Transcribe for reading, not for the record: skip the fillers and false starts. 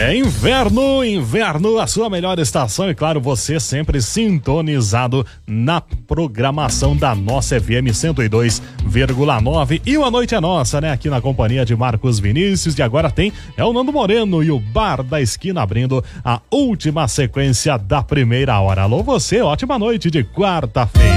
Inverno, a sua melhor estação, e claro, você sempre sintonizado na programação da nossa FM 102,9. E a noite é nossa, né? Aqui na companhia de Marcos Vinícius, e agora tem o Nando Moreno e o Bar da Esquina abrindo a última sequência da primeira hora. Alô você, ótima noite de quarta-feira.